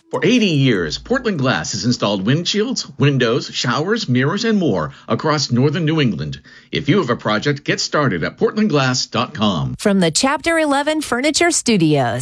For 80 years, Portland Glass has installed windshields, windows, showers, mirrors, and more across northern New England. If you have a project, get started at portlandglass.com. From the Chapter 11 Furniture Studios.